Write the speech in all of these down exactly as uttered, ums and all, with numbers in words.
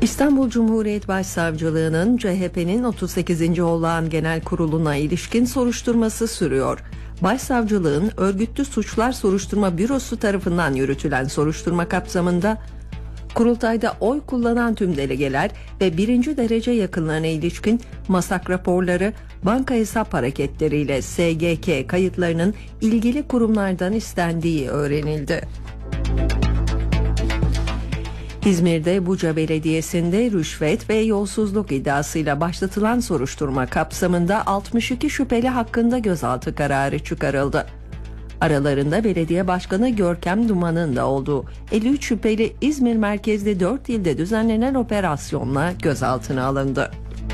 İstanbul Cumhuriyet Başsavcılığı'nın C H P'nin otuz sekizinci olağan genel kuruluna ilişkin soruşturması sürüyor. Başsavcılığın Örgütlü Suçlar Soruşturma Bürosu tarafından yürütülen soruşturma kapsamında kurultayda oy kullanan tüm delegeler ve birinci derece yakınlarına ilişkin masak raporları, banka hesap hareketleriyle S G K kayıtlarının ilgili kurumlardan istendiği öğrenildi. İzmir'de Buca Belediyesi'nde rüşvet ve yolsuzluk iddiasıyla başlatılan soruşturma kapsamında altmış iki şüpheli hakkında gözaltı kararı çıkarıldı. Aralarında belediye başkanı Görkem Duman'ın da olduğu elli üç şüpheli İzmir merkezli dört ilde düzenlenen operasyonla gözaltına alındı.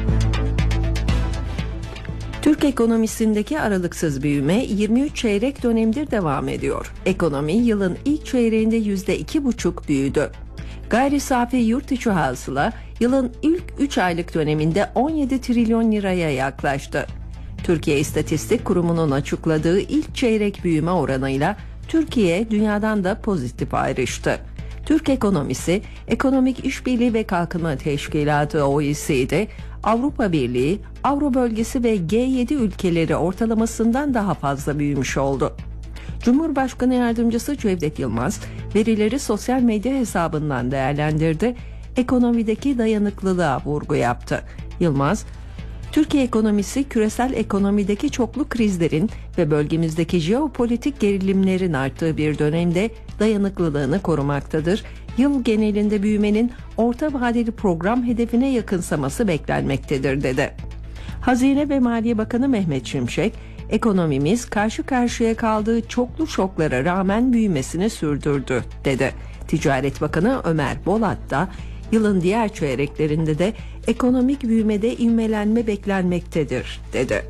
Türk ekonomisindeki aralıksız büyüme yirmi üç çeyrek dönemdir devam ediyor. Ekonomi yılın ilk çeyreğinde yüzde iki buçuk büyüdü. Gayri safi yurt içi hasıla yılın ilk üç aylık döneminde on yedi trilyon liraya yaklaştı. Türkiye İstatistik Kurumu'nun açıkladığı ilk çeyrek büyüme oranıyla Türkiye dünyadan da pozitif ayrıştı. Türk ekonomisi, Ekonomik İşbirliği ve Kalkınma Teşkilatı O E C D, Avrupa Birliği, Avro Bölgesi ve G yedi ülkeleri ortalamasından daha fazla büyümüş oldu. Cumhurbaşkanı Yardımcısı Cevdet Yılmaz, verileri sosyal medya hesabından değerlendirdi, ekonomideki dayanıklılığa vurgu yaptı. Yılmaz, Türkiye ekonomisi küresel ekonomideki çoklu krizlerin ve bölgemizdeki jeopolitik gerilimlerin arttığı bir dönemde dayanıklılığını korumaktadır. Yıl genelinde büyümenin orta vadeli program hedefine yakınsaması beklenmektedir dedi. Hazine ve Maliye Bakanı Mehmet Şimşek, ekonomimiz karşı karşıya kaldığı çoklu şoklara rağmen büyümesini sürdürdü dedi. Ticaret Bakanı Ömer Bolat da yılın diğer çeyreklerinde de ekonomik büyümede ivmelenme beklenmektedir dedi.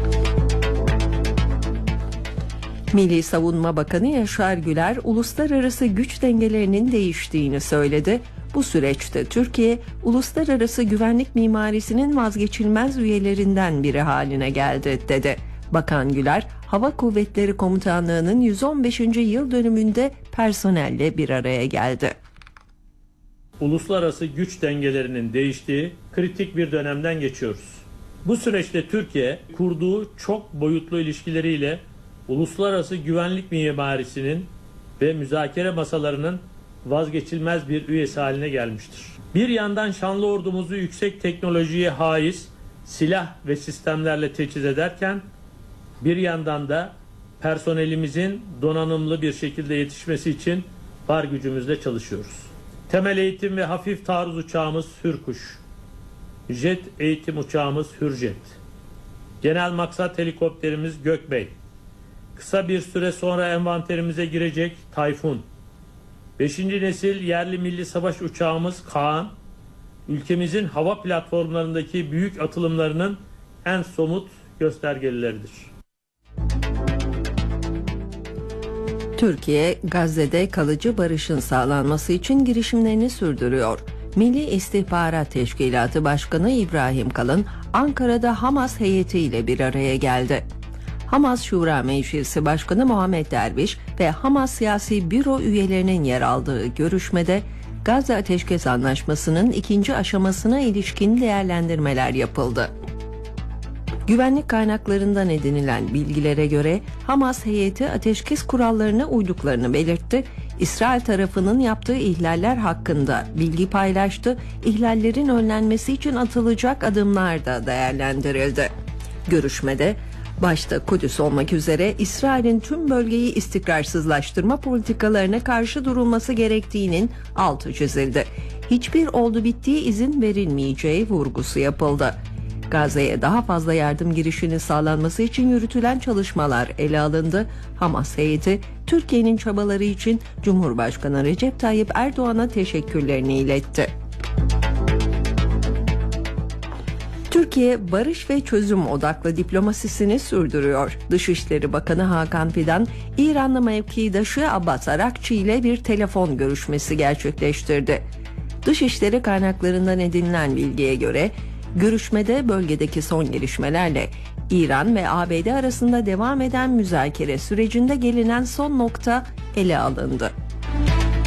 Milli Savunma Bakanı Yaşar Güler, uluslararası güç dengelerinin değiştiğini söyledi. Bu süreçte Türkiye, uluslararası güvenlik mimarisinin vazgeçilmez üyelerinden biri haline geldi dedi. Bakan Güler, Hava Kuvvetleri Komutanlığı'nın yüz on beşinci yıl dönümünde personelle bir araya geldi. Uluslararası güç dengelerinin değiştiği kritik bir dönemden geçiyoruz. Bu süreçte Türkiye, kurduğu çok boyutlu ilişkileriyle uluslararası güvenlik mimarisinin ve müzakere masalarının vazgeçilmez bir üyesi haline gelmiştir. Bir yandan şanlı ordumuzu yüksek teknolojiye haiz silah ve sistemlerle teçhiz ederken, bir yandan da personelimizin donanımlı bir şekilde yetişmesi için var gücümüzle çalışıyoruz. Temel eğitim ve hafif taarruz uçağımız Hürkuş, jet eğitim uçağımız Hürjet, genel maksat helikopterimiz Gökbey, kısa bir süre sonra envanterimize girecek Tayfun, beşinci nesil yerli milli savaş uçağımız Kaan, ülkemizin hava platformlarındaki büyük atılımlarının en somut göstergelileridir. Türkiye, Gazze'de kalıcı barışın sağlanması için girişimlerini sürdürüyor. Milli İstihbarat Teşkilatı Başkanı İbrahim Kalın, Ankara'da Hamas heyetiyle bir araya geldi. Hamas Şura Meclisi Başkanı Muhammed Derviş ve Hamas Siyasi Büro üyelerinin yer aldığı görüşmede Gazze Ateşkes Anlaşması'nın ikinci aşamasına ilişkin değerlendirmeler yapıldı. Güvenlik kaynaklarından edinilen bilgilere göre Hamas heyeti ateşkes kurallarına uyduklarını belirtti. İsrail tarafının yaptığı ihlaller hakkında bilgi paylaştı. İhlallerin önlenmesi için atılacak adımlar da değerlendirildi. Görüşmede başta Kudüs olmak üzere İsrail'in tüm bölgeyi istikrarsızlaştırma politikalarına karşı durulması gerektiğinin altı çizildi. Hiçbir oldu bittiği izin verilmeyeceği vurgusu yapıldı. Gazze'ye daha fazla yardım girişinin sağlanması için yürütülen çalışmalar ele alındı. Hamas heyeti, Türkiye'nin çabaları için Cumhurbaşkanı Recep Tayyip Erdoğan'a teşekkürlerini iletti. Türkiye, barış ve çözüm odaklı diplomasisini sürdürüyor. Dışişleri Bakanı Hakan Fidan, İranlı mevkidaşı Abbas Arakçı ile bir telefon görüşmesi gerçekleştirdi. Dışişleri kaynaklarından edinilen bilgiye göre, görüşmede bölgedeki son gelişmelerle İran ve A B D arasında devam eden müzakere sürecinde gelinen son nokta ele alındı.